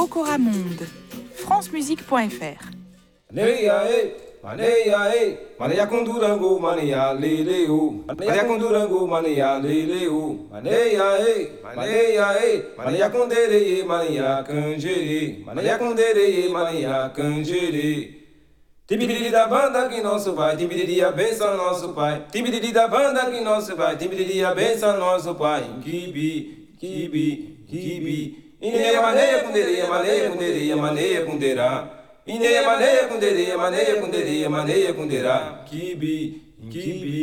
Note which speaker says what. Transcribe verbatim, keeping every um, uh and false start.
Speaker 1: Okora Monde, francemusique point f r.
Speaker 2: Maneia, maneia com durango, maneia leleu. Maneia com durango, maneia leleu. Maneia, maneia, maneia com dereye, maneia canjere. Maneia com dereye, maneia canjere. Tibiriri da banda que nosso vai, tibiriri a benção nosso pai. Tibiriri da banda que nosso vai, tibiriri a benção nosso pai. Kibi, kibi, kibi. Ineia maneia com dereye, maneia com dereye, maneia com derá. Ineia maneia com derê, maneia com derê, maneia com derá. Kibi, kibi.